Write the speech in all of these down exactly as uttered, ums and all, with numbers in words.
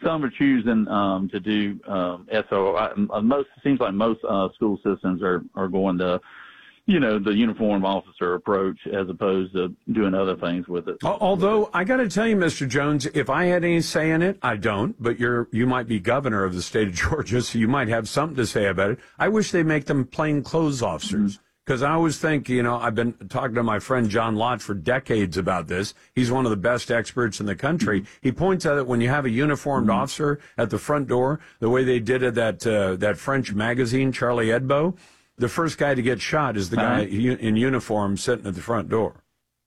some are choosing um, to do um, S O I. Most it seems like most uh, school systems are, are going to, you know, the uniform officer approach as opposed to doing other things with it. Although I got to tell you, Mister Jones, if I had any say in it, I don't. But you're you might be governor of the state of Georgia, so you might have something to say about it. I wish they make them plainclothes officers. Mm-hmm. Because I always think, you know, I've been talking to my friend John Lott for decades about this. He's one of the best experts in the country. Mm-hmm. He points out that when you have a uniformed mm-hmm. officer at the front door, the way they did it at uh, that French magazine, Charlie Hebdo, the first guy to get shot is the guy uh-huh. in uniform sitting at the front door.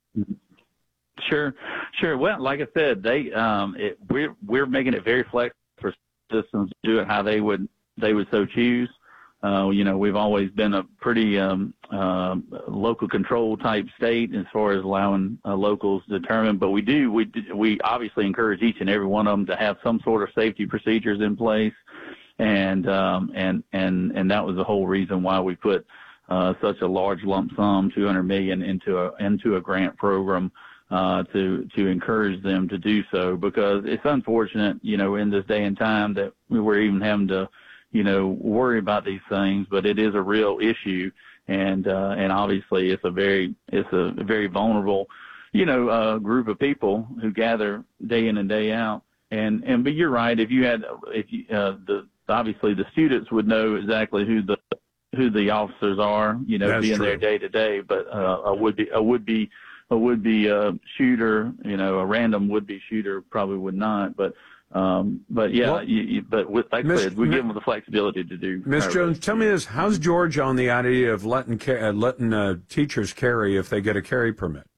Sure, sure. Well, like I said, they um, it, we're we're making it very flexible for systems to do it how they would they would so choose. Uh, you know, we've always been a pretty um, uh, local control type state as far as allowing uh, locals to determine. But we do, we we obviously encourage each and every one of them to have some sort of safety procedures in place, and um, and and and that was the whole reason why we put uh, such a large lump sum, two hundred million, into a into a grant program uh, to to encourage them to do so. Because it's unfortunate, you know, in this day and time that we're even having to, you know, worry about these things, but it is a real issue, and uh, and obviously it's a very it's a very vulnerable, you know, uh, group of people who gather day in and day out. And and but you're right. If you had if you, uh, the obviously the students would know exactly who the who the officers are, you know, That's being true. there day to day. But uh, a would be a would be a would be uh, shooter, you know, a random would be shooter probably would not, but. Um, but yeah, well, you, you, but with, like I said, we give them the flexibility to do. Miz Jones, tell me this: how's Georgia on the idea of letting uh, letting uh, teachers carry if they get a carry permit?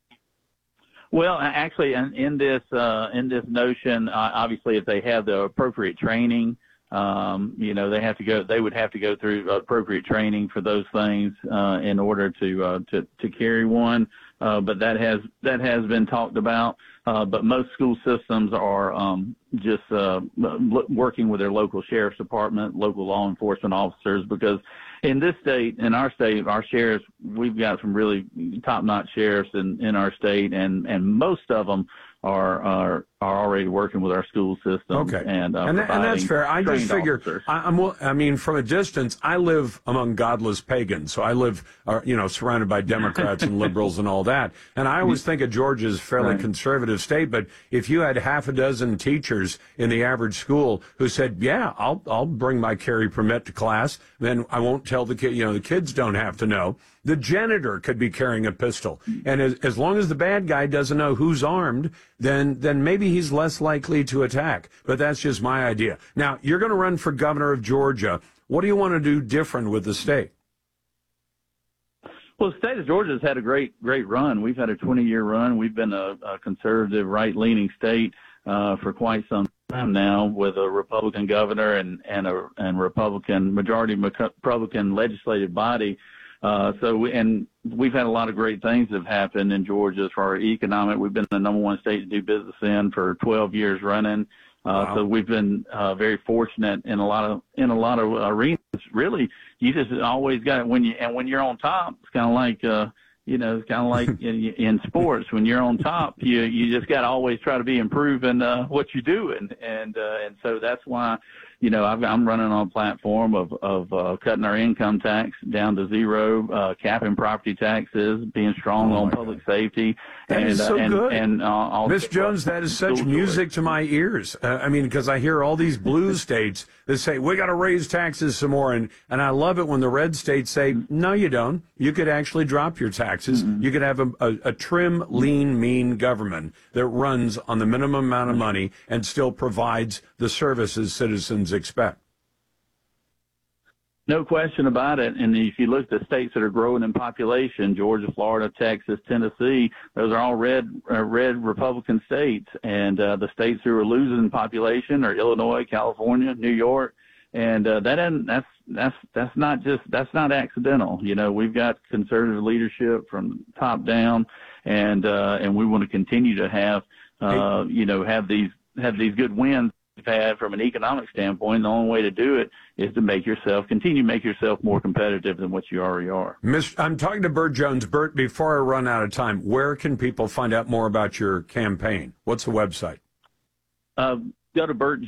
Well, actually, in, in this uh, in this notion, uh, obviously, if they have the appropriate training, um, you know, they have to go. They would have to go through appropriate training for those things uh, in order to uh, to to carry one. Uh, but that has that has been talked about. Uh, but most school systems are um, just uh, working with their local sheriff's department, local law enforcement officers, because in this state, in our state, our sheriffs, we've got some really top-notch sheriffs in, in our state, and, and most of them are are are already working with our school system. Okay, and uh, and, that, and that's fair. I just figure, I, I'm, I mean, from a distance, I live among godless pagans, so I live, uh, you know, surrounded by Democrats and liberals and all that. And I always think of Georgia as a fairly right. conservative state. But if you had half a dozen teachers in the average school who said, "Yeah, I'll I'll bring my carry permit to class," then I won't tell the kid. You know, the kids don't have to know. The janitor could be carrying a pistol, and as, as long as the bad guy doesn't know who's armed, then then maybe he's less likely to attack. But that's just my idea. Now, you're going to run for governor of Georgia. What do you want to do different with the state? Well, the state of Georgia has had a great, great run. We've had a twenty-year run. We've been a, a conservative, right-leaning state uh, for quite some time now, with a Republican governor and and a and Republican majority Republican legislative body. Uh, so we, and we've had a lot of great things that have happened in Georgia as far as economic. We've been the number one state to do business in for twelve years running. Uh, wow. So we've been uh, very fortunate in a lot of in a lot of arenas. Really, you just always got it when you and when you're on top. It's kind of like uh, you know, it's kind of like in, in sports. When you're on top, you you just got to always try to be improving uh, what you're doing, and uh, and so that's why. You know, I've, I'm running on a platform of, of uh, cutting our income tax down to zero, uh, capping property taxes, being strong oh on public God. safety. That and, is so uh, and, good. And, uh, Miss Jones, that is such music to my ears. Uh, I mean, because I hear all these blue states that say, we got to raise taxes some more. And, and I love it when the red states say, no, you don't. You could actually drop your taxes. Mm-hmm. You could have a, a, a trim, lean, mean government that runs on the minimum amount of money and still provides the services citizens expect. No question about it. And if you look at the states that are growing in population, Georgia, Florida, Texas, Tennessee, those are all red, uh, red Republican states. And uh, the states who are losing in population are Illinois, California, New York. And uh, that isn't, that's that's that's not just that's not accidental. You know, we've got conservative leadership from top down, and uh, and we want to continue to have uh, you know have these have these good wins we've had from an economic standpoint. The only way to do it is to make yourself continue to make yourself more competitive than what you already are. Miss, I'm talking to Burt Jones. Burt, before I run out of time, where can people find out more about your campaign? What's the website? Uh, go to Burt